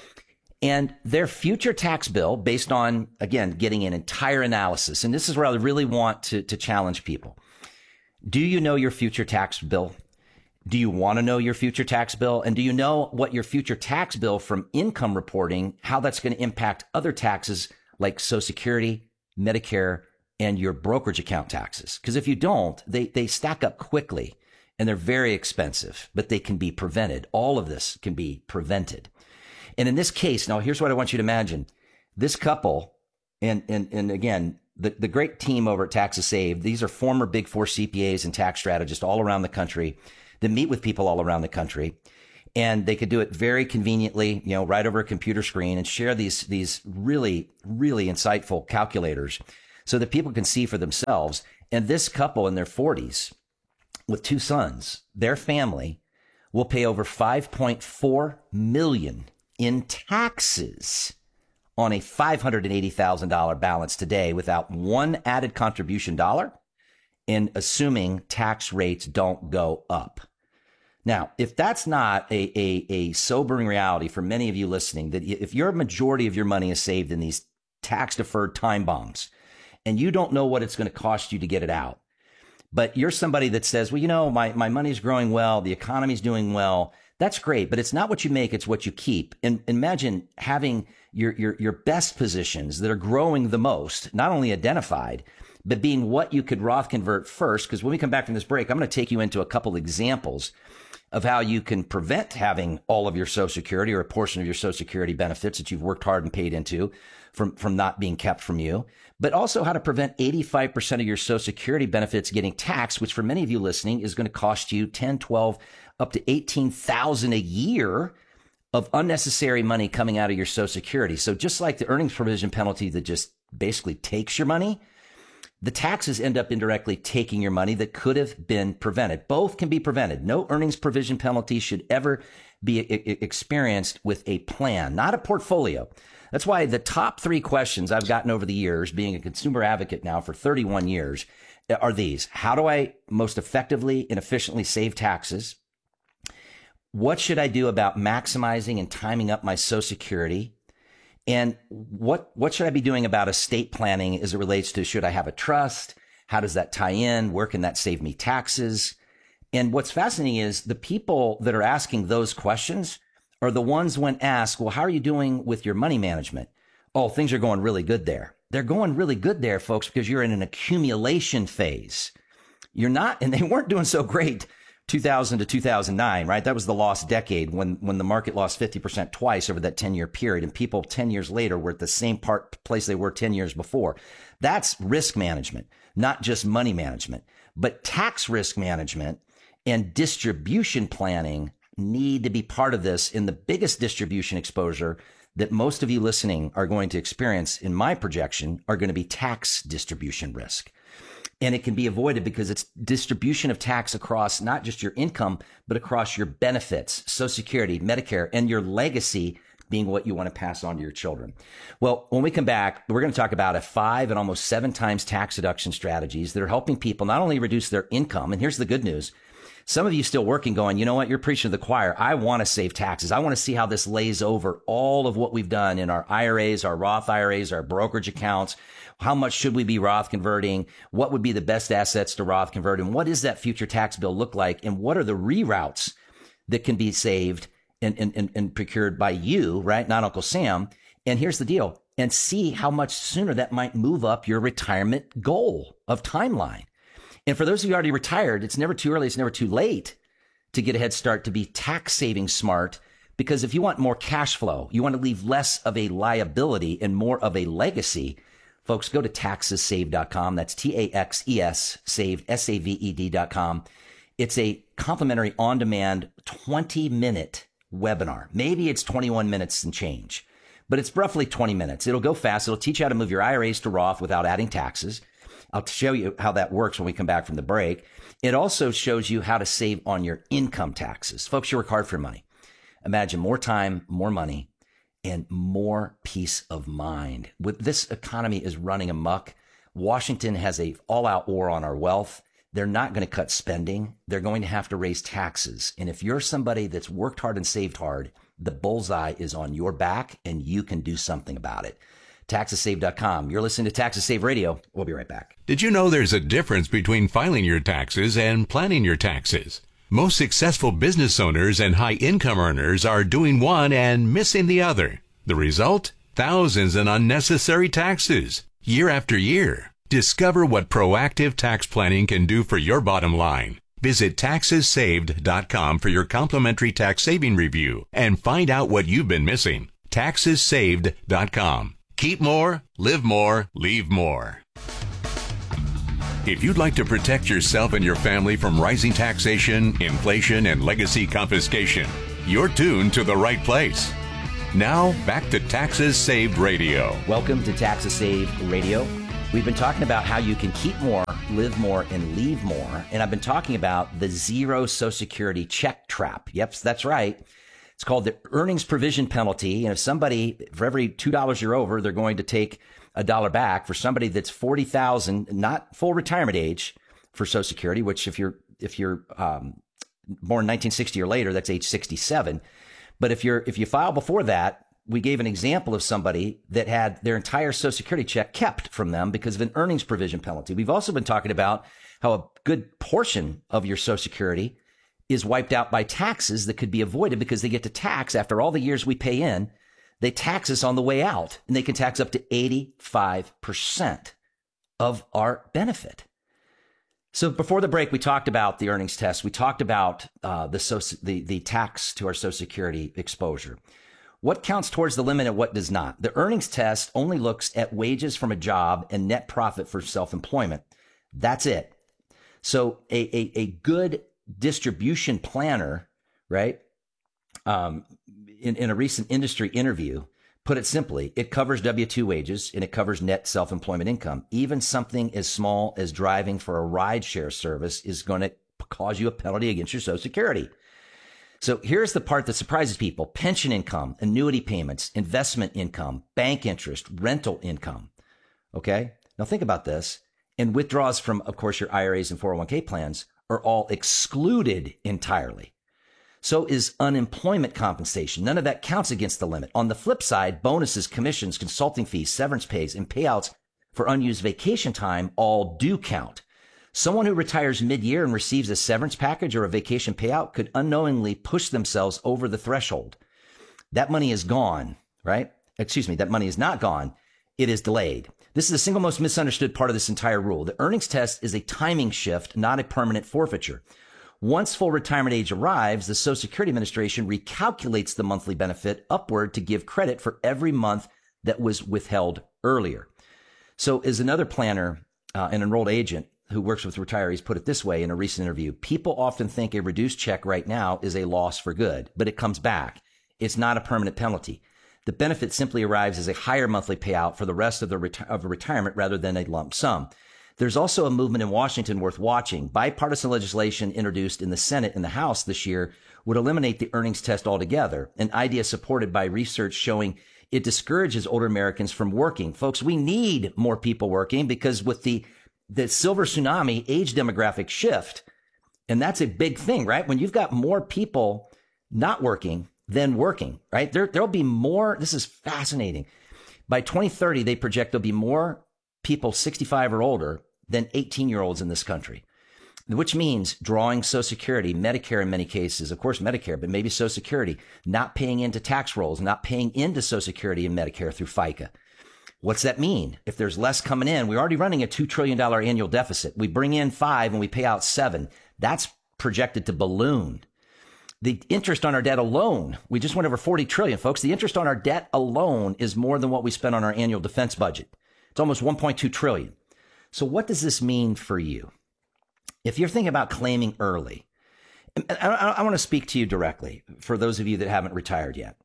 And their future tax bill, based on, again, getting an entire analysis, and this is where I really want to, to challenge people. Do you know your future tax bill? Do you want to know your future tax bill? And do you know what your future tax bill from income reporting, how that's going to impact other taxes like Social Security, Medicare, and your brokerage account taxes? Because if you don't, they, they stack up quickly and they're very expensive, but they can be prevented. All of this can be prevented. And in this case, now here's what I want you to imagine. This couple, and and and again, the, the great team over at Taxes Saved, these are former Big Four C P As and tax strategists all around the country that meet with people all around the country. And they could do it very conveniently, you know, right over a computer screen and share these these really, really insightful calculators so that people can see for themselves. And this couple in their forties with two sons, their family will pay over five point four million dollars in taxes on a five hundred eighty thousand dollars balance today without one added contribution dollar, and assuming tax rates don't go up. Now, if that's not a, a, a sobering reality for many of you listening, that if your majority of your money is saved in these tax-deferred time bombs and you don't know what it's going to cost you to get it out, but you're somebody that says, well, you know, my, my money's growing well, the economy's doing well, that's great, but it's not what you make, it's what you keep. And imagine having your, your, your best positions that are growing the most, not only identified, but being what you could Roth convert first. Because when we come back from this break, I'm going to take you into a couple examples of how you can prevent having all of your Social Security or a portion of your Social Security benefits that you've worked hard and paid into from, from not being kept from you, but also how to prevent eighty-five percent of your Social Security benefits getting taxed, which for many of you listening is going to cost you ten, twelve, up to eighteen thousand a year of unnecessary money coming out of your Social Security. So just like the earnings provision penalty that just basically takes your money, the taxes end up indirectly taking your money that could have been prevented. Both can be prevented. No earnings provision penalty should ever be experienced with a plan, not a portfolio. That's why the top three questions I've gotten over the years, being a consumer advocate now for thirty-one years, are these. How do I most effectively and efficiently save taxes? What should I do about maximizing and timing up my Social Security? And what what should I be doing about estate planning as it relates to, should I have a trust? How does that tie in? Where can that save me taxes? And what's fascinating is the people that are asking those questions are the ones when asked, well, how are you doing with your money management? Oh, things are going really good there. They're going really good there, folks, because you're in an accumulation phase. You're not, and they weren't doing so great two thousand to two thousand nine, right? That was the lost decade when, when the market lost fifty percent twice over that ten year period. And people ten years later were at the same part place they were ten years before. That's risk management, not just money management, but tax risk management and distribution planning need to be part of this. In the biggest distribution exposure that most of you listening are going to experience in my projection are going to be tax distribution risk. And it can be avoided because it's distribution of tax across not just your income, but across your benefits, Social Security, Medicare, and your legacy being what you want to pass on to your children. Well, when we come back, we're going to talk about a five and almost seven times tax deduction strategies that are helping people not only reduce their income, and here's the good news. Some of you still working going, you know what, you're preaching to the choir. I want to save taxes. I want to see how this lays over all of what we've done in our I R As, our Roth I R As, our brokerage accounts. How much should we be Roth converting? What would be the best assets to Roth convert? And what does that future tax bill look like? And what are the reroutes that can be saved and, and, and, and procured by you, right? Not Uncle Sam. And here's the deal. And see how much sooner that might move up your retirement goal of timeline. And for those of you already retired, it's never too early, it's never too late to get a head start to be tax saving smart. Because if you want more cash flow, you want to leave less of a liability and more of a legacy, folks, go to taxes saved dot com. That's T A X E S, saved, S A V E D dot com. It's a complimentary on-demand twenty minute webinar. Maybe it's twenty-one minutes and change, but it's roughly twenty minutes. It'll go fast. It'll teach you how to move your I R As to Roth without adding taxes. I'll show you how that works when we come back from the break. It also shows you how to save on your income taxes. Folks, you work hard for money. Imagine more time, more money, and more peace of mind. With this economy is running amok. Washington has a all-out war on our wealth. They're not going to cut spending. They're going to have to raise taxes. And if you're somebody that's worked hard and saved hard, the bullseye is on your back and you can do something about it. taxes saved dot com. You're listening to Taxes Save Radio. We'll be right back. Did you know there's a difference between filing your taxes and planning your taxes? Most successful business owners and high-income earners are doing one and missing the other. The result? Thousands in unnecessary taxes, year after year. Discover what proactive tax planning can do for your bottom line. Visit taxes saved dot com for your complimentary tax saving review and find out what you've been missing. taxes saved dot com. Keep more, live more, leave more. If you'd like to protect yourself and your family from rising taxation, inflation, and legacy confiscation, you're tuned to the right place. Now, back to Taxes Saved Radio. Welcome to Taxes Saved Radio. We've been talking about how you can keep more, live more, and leave more. And I've been talking about the zero Social Security check trap. Yep, that's right. It's called the earnings provision penalty. And if somebody, for every two dollars you're over, they're going to take a dollar back. For somebody that's forty thousand, not full retirement age for Social Security, which if you're if you're um, born nineteen sixty or later, that's age sixty-seven. But if you're if you file before that, we gave an example of somebody that had their entire Social Security check kept from them because of an earnings provision penalty. We've also been talking about how a good portion of your Social Security is wiped out by taxes that could be avoided because they get to tax after all the years we pay in. They tax us on the way out, and they can tax up to eighty-five percent of our benefit. So before the break, we talked about the earnings test. We talked about uh, the, soci- the the tax to our Social Security exposure. What counts towards the limit and what does not? The earnings test only looks at wages from a job and net profit for self-employment. That's it. So a, a, a good distribution planner, right, um, in, in a recent industry interview, put it simply, it covers W two wages and it covers net self-employment income. Even something as small as driving for a rideshare service is going to cause you a penalty against your Social Security. So here's the part that surprises people. Pension income, annuity payments, investment income, bank interest, rental income. Okay? Now think about this. And withdrawals from, of course, your I R As and four oh one k plans are all excluded entirely. So is unemployment compensation. None of that counts against the limit. On the flip side, bonuses, commissions, consulting fees, severance pays, and payouts for unused vacation time all do count. Someone who retires mid-year and receives a severance package or a vacation payout could unknowingly push themselves over the threshold. That money is gone, right? Excuse me, that money is not gone. It is delayed. This is the single most misunderstood part of this entire rule. The earnings test is a timing shift, not a permanent forfeiture. Once full retirement age arrives, the Social Security Administration recalculates the monthly benefit upward to give credit for every month that was withheld earlier. So as another planner, uh, an enrolled agent, who works with retirees put it this way in a recent interview, people often think a reduced check right now is a loss for good, but it comes back. It's not a permanent penalty. The benefit simply arrives as a higher monthly payout for the rest of the reti- of a retirement rather than a lump sum. There's also a movement in Washington worth watching. Bipartisan legislation introduced in the Senate and the House this year would eliminate the earnings test altogether, an idea supported by research showing it discourages older Americans from working. Folks, we need more people working because with the the silver tsunami age demographic shift. And that's a big thing, right? When you've got more people not working than working, right? There, there'll be more. This is fascinating. By twenty thirty, they project there'll be more people sixty-five or older than eighteen year olds in this country, which means drawing Social Security, Medicare in many cases, of course, Medicare, but maybe Social Security, not paying into tax rolls, not paying into Social Security and Medicare through FICA. What's that mean? If there's less coming in, we're already running a two trillion dollars annual deficit. We bring in five and we pay out seven. That's projected to balloon. The interest on our debt alone, we just went over forty trillion dollars, folks. The interest on our debt alone is more than what we spend on our annual defense budget. It's almost one point two trillion dollars. So what does this mean for you? If you're thinking about claiming early, I, I, I want to speak to you directly for those of you that haven't retired yet.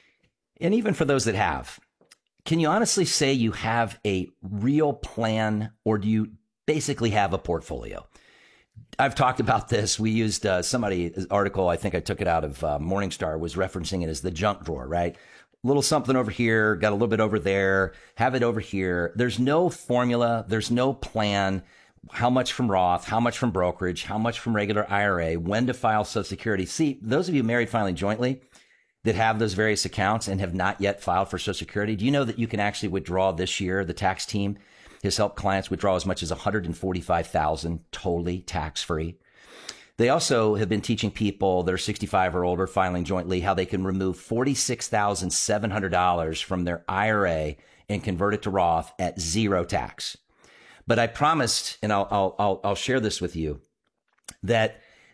And even for those that have. Can you honestly say you have a real plan, or do you basically have a portfolio? I've talked about this. We used uh, somebody's article. I think I took it out of uh, Morningstar, was referencing it as the junk drawer, right? A little something over here, got a little bit over there, have it over here. There's no formula. There's no plan. How much from Roth, how much from brokerage, how much from regular I R A, when to file Social Security. See, those of you married filing jointly that have those various accounts and have not yet filed for Social Security, do you know that you can actually withdraw this year? The tax team has helped clients withdraw as much as one hundred forty-five thousand dollars totally tax-free. They also have been teaching people that are sixty-five or older filing jointly how they can remove forty-six thousand seven hundred dollars from their I R A and convert it to Roth at zero tax. But I promised, and I'll, I'll, I'll, I'll share this with you, that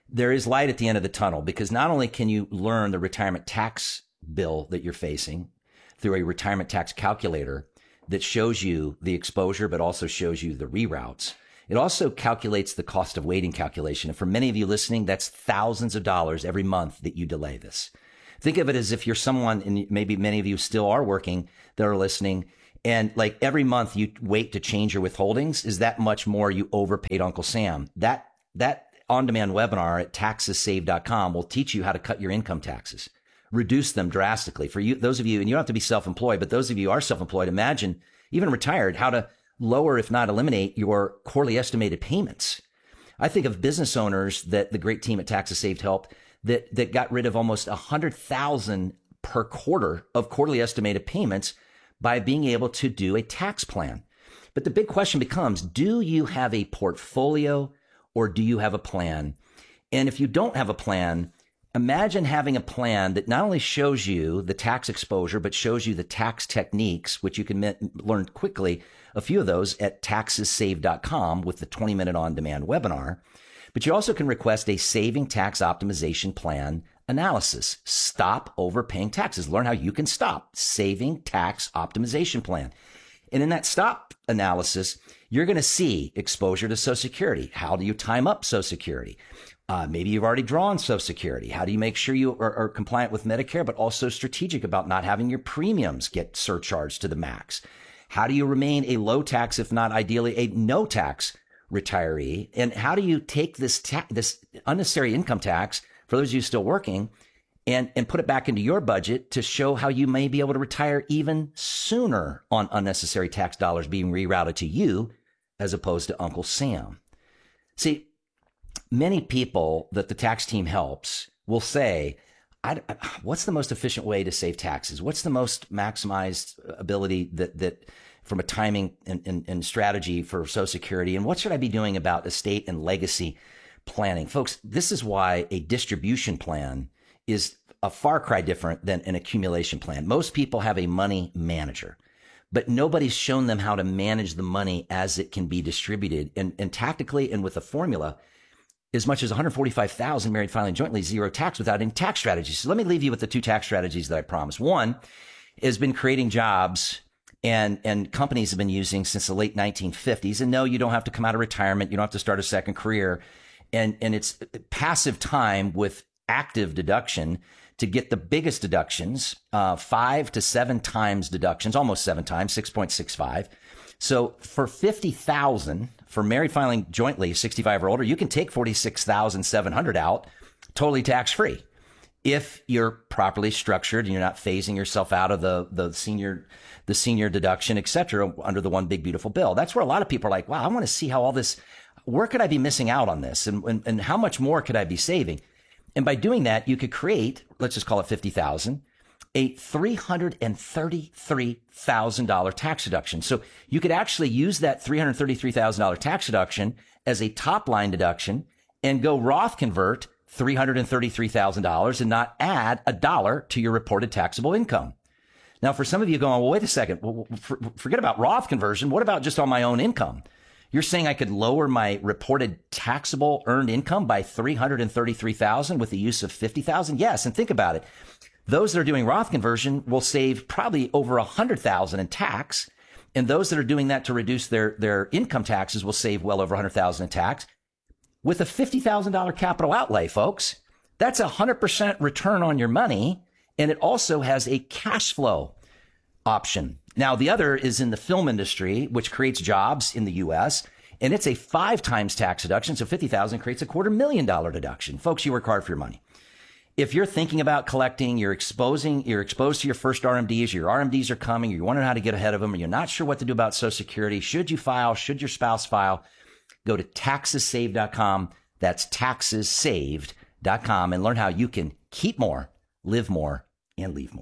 there is light at the end of the tunnel, because not only can you learn the retirement tax bill that you're facing through a retirement tax calculator that shows you the exposure, but also shows you the reroutes. It also calculates the cost of waiting calculation. And for many of you listening, that's thousands of dollars every month that you delay this. Think of it as if you're someone, and maybe many of you still are working that are listening, and like every month you wait to change your withholdings, is that much more you overpaid Uncle Sam. That, that on-demand webinar at taxes save dot com will teach you how to cut your income taxes, reduce them drastically. For you, those of you, and you don't have to be self-employed, but those of you who are self-employed, imagine, even retired, how to lower, if not eliminate, your quarterly estimated payments. I think of business owners that the great team at Taxes Saved helped that, that got rid of almost one hundred thousand per quarter of quarterly estimated payments by being able to do a tax plan. But the big question becomes, do you have a portfolio or do you have a plan? And if you don't have a plan, imagine having a plan that not only shows you the tax exposure, but shows you the tax techniques, which you can me- learn quickly, a few of those at taxes save dot com with the twenty minute on-demand webinar. But you also can request a saving tax optimization plan analysis. Stop overpaying taxes. Learn how you can stop. Saving tax optimization plan. And in that stop analysis, you're going to see exposure to Social Security. How do you time up Social Security? Uh, maybe you've already drawn Social Security. How do you make sure you are, are compliant with Medicare, but also strategic about not having your premiums get surcharged to the max? How do you remain a low tax, if not ideally a no tax retiree? And how do you take this ta- this unnecessary income tax, for those of you still working, and, and put it back into your budget to show how you may be able to retire even sooner on unnecessary tax dollars being rerouted to you as opposed to Uncle Sam? See, many people that the tax team helps will say, I, what's the most efficient way to save taxes? What's the most maximized ability that, that from a timing and, and, and strategy for Social Security? And what should I be doing about estate and legacy planning? Folks, this is why a distribution plan is a far cry different than an accumulation plan. Most people have a money manager, but nobody's shown them how to manage the money as it can be distributed. And, and tactically and with a formula, as much as one hundred forty-five thousand married filing jointly, zero tax without any tax strategies. So let me leave you with the two tax strategies that I promised. One has been creating jobs and, and companies have been using since the late nineteen fifties. And no, you don't have to come out of retirement. You don't have to start a second career. And, and it's passive time with active deduction to get the biggest deductions, uh, five to seven times deductions, almost seven times, six point six five. So for fifty thousand for married filing jointly, sixty-five or older, you can take forty-six thousand seven hundred out totally tax free if you're properly structured and you're not phasing yourself out of the, the senior, the senior deduction, et cetera, under the one big beautiful bill. That's where a lot of people are like, wow, I want to see how all this, where could I be missing out on this? And, and, and how much more could I be saving? And by doing that, you could create, let's just call it fifty thousand, a three hundred thirty-three thousand dollars tax deduction. So you could actually use that three hundred thirty-three thousand dollars tax deduction as a top line deduction and go Roth convert three hundred thirty-three thousand dollars and not add a dollar to your reported taxable income. Now, for some of you going, well, wait a second, well, for, forget about Roth conversion. What about just on my own income? You're saying I could lower my reported taxable earned income by three hundred thirty-three thousand dollars with the use of fifty thousand dollars? Yes. And think about it. Those that are doing Roth conversion will save probably over one hundred thousand dollars in tax. And those that are doing that to reduce their, their income taxes will save well over one hundred thousand dollars in tax. With a fifty thousand dollars capital outlay, folks, that's a one hundred percent return on your money. And it also has a cash flow option. Now, the other is in the film industry, which creates jobs in the U S, and it's a five times tax deduction. So fifty thousand dollars creates a quarter million dollar deduction. Folks, you work hard for your money. If you're thinking about collecting, you're exposing, you're exposed to your first R M Ds, your R M Ds are coming, you're wondering how to get ahead of them, or you're not sure what to do about Social Security. Should you file? Should your spouse file? Go to taxes saved dot com. That's taxes saved dot com and learn how you can keep more, live more, and leave more.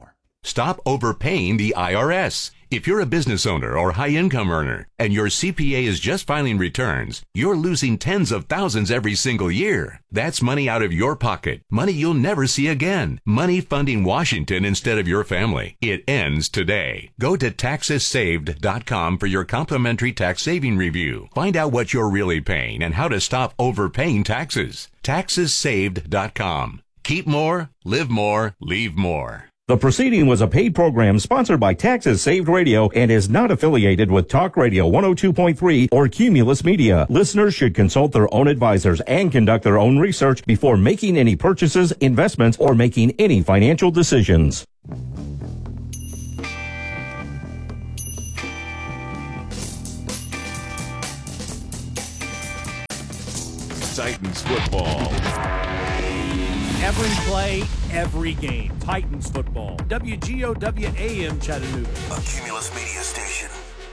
Stop overpaying the I R S. If you're a business owner or high-income earner and your C P A is just filing returns, you're losing tens of thousands every single year. That's money out of your pocket, money you'll never see again, money funding Washington instead of your family. It ends today. Go to taxes saved dot com for your complimentary tax saving review. Find out what you're really paying and how to stop overpaying taxes. taxes saved dot com. Keep more, live more, leave more. The proceeding was a paid program sponsored by Taxes Saved Radio and is not affiliated with Talk Radio one oh two point three or Cumulus Media. Listeners should consult their own advisors and conduct their own research before making any purchases, investments, or making any financial decisions. Titans football. Every play, every game. Titans football. W G O W A M Chattanooga. A Cumulus Media station.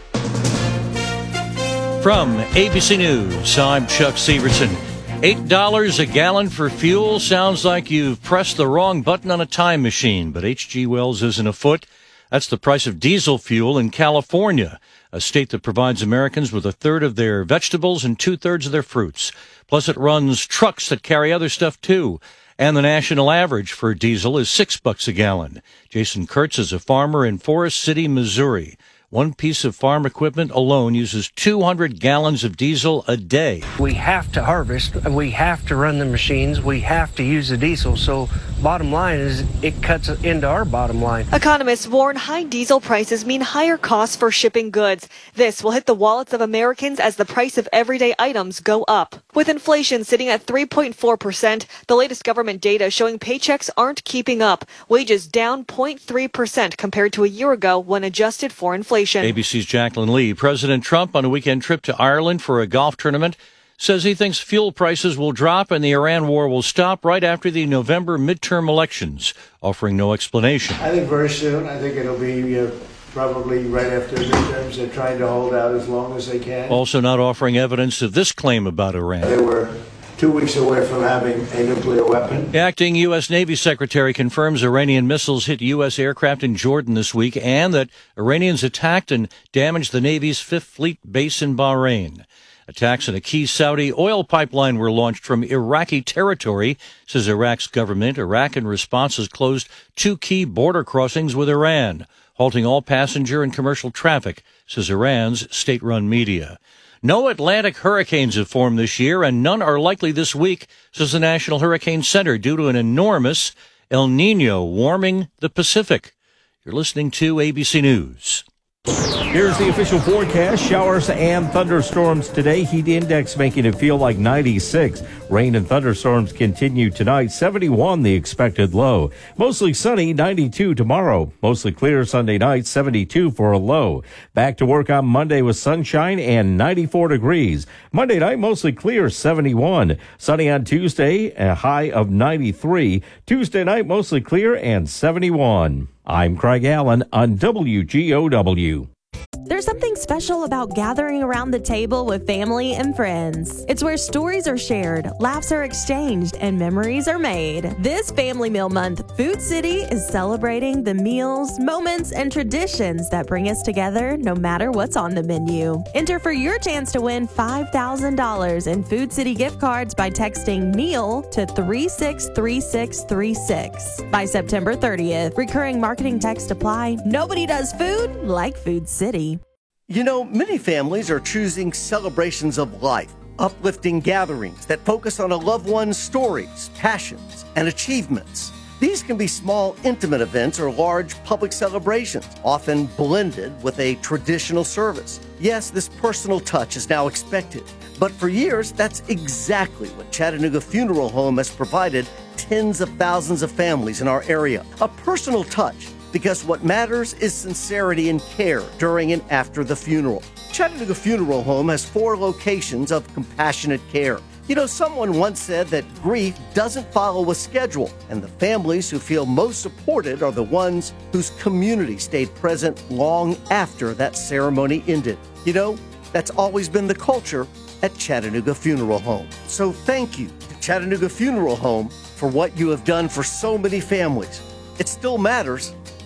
From A B C News, I'm Chuck Severson. eight dollars a gallon for fuel sounds like you've pressed the wrong button on a time machine, but H G Wells isn't afoot. That's the price of diesel fuel in California, a state that provides Americans with a third of their vegetables and two-thirds of their fruits. Plus, it runs trucks that carry other stuff, too. And the national average for diesel is six bucks a gallon. Jason Kurtz is a farmer in Forest City, Missouri. One piece of farm equipment alone uses two hundred gallons of diesel a day. We have to harvest. We have to run the machines. We have to use the diesel. So bottom line is it cuts into our bottom line. Economists warn high diesel prices mean higher costs for shipping goods. This will hit the wallets of Americans as the price of everyday items go up. With inflation sitting at three point four percent, the latest government data showing paychecks aren't keeping up. Wages down zero point three percent compared to a year ago when adjusted for inflation. A B C's Jacqueline Lee. President Trump, on a weekend trip to Ireland for a golf tournament, says he thinks fuel prices will drop and the Iran war will stop right after the November midterm elections, offering no explanation. I think very soon. I think it'll be uh, probably right after the midterms. They're trying to hold out as long as they can. Also not offering evidence of this claim about Iran. They were two weeks away from having a nuclear weapon. The acting U S. Navy Secretary confirms Iranian missiles hit U S aircraft in Jordan this week and that Iranians attacked and damaged the Navy's Fifth Fleet base in Bahrain. Attacks on a key Saudi oil pipeline were launched from Iraqi territory, says Iraq's government. Iraq, in response, has closed two key border crossings with Iran, halting all passenger and commercial traffic, says Iran's state-run media. No Atlantic hurricanes have formed this year, and none are likely this week, says the National Hurricane Center, due to an enormous El Nino warming the Pacific. You're listening to A B C News. Here's the official forecast. Showers and thunderstorms today. Heat index making it feel like ninety-six. Rain and thunderstorms continue tonight. seventy-one the expected low. Mostly sunny, ninety-two tomorrow. Mostly clear Sunday night, seventy-two for a low. Back to work on Monday with sunshine and ninety-four degrees. Monday night, mostly clear, seventy-one. Sunny on Tuesday, a high of ninety-three. Tuesday night, mostly clear and seventy-one. I'm Craig Allen on W G O W. There's something special about gathering around the table with family and friends. It's where stories are shared, laughs are exchanged, and memories are made. This Family Meal Month, Food City is celebrating the meals, moments, and traditions that bring us together no matter what's on the menu. Enter for your chance to win five thousand dollars in Food City gift cards by texting meal to three six three six three six. By September thirtieth, recurring marketing text apply. Nobody does food like Food City. You know, many families are choosing celebrations of life, uplifting gatherings that focus on a loved one's stories, passions, and achievements. These can be small, intimate events or large public celebrations, often blended with a traditional service. Yes, this personal touch is now expected, but for years, that's exactly what Chattanooga Funeral Home has provided tens of thousands of families in our area. A personal touch. Because what matters is sincerity and care during and after the funeral. Chattanooga Funeral Home has four locations of compassionate care. You know, someone once said that grief doesn't follow a schedule, and the families who feel most supported are the ones whose community stayed present long after that ceremony ended. You know, that's always been the culture at Chattanooga Funeral Home. So thank you to Chattanooga Funeral Home for what you have done for so many families. It still matters,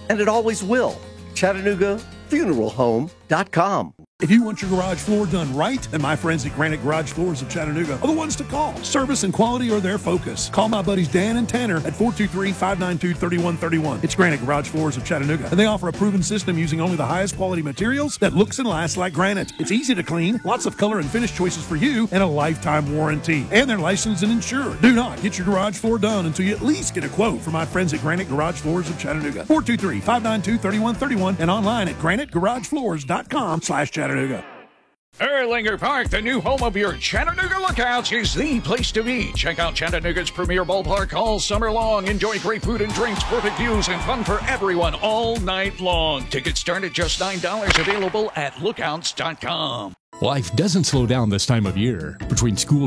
and it always will. Chattanooga Funeral Home dot com. If you want your garage floor done right, then my friends at Granite Garage Floors of Chattanooga are the ones to call. Service and quality are their focus. Call my buddies Dan and Tanner at four two three, five nine two, three one three one. It's Granite Garage Floors of Chattanooga, and they offer a proven system using only the highest quality materials that looks and lasts like granite. It's easy to clean, lots of color and finish choices for you, and a lifetime warranty. And they're licensed and insured. Do not get your garage floor done until you at least get a quote from my friends at Granite Garage Floors of Chattanooga. four two three, five nine two, three one three one and online at granite garage floors dot com slash Chattanooga. Erlanger Park, the new home of your Chattanooga Lookouts, is the place to be. Check out Chattanooga's premier ballpark all summer long. Enjoy great food and drinks, perfect views, and fun for everyone all night long. Tickets start at just nine dollars, available at lookouts dot com. Life doesn't slow down this time of year. Between school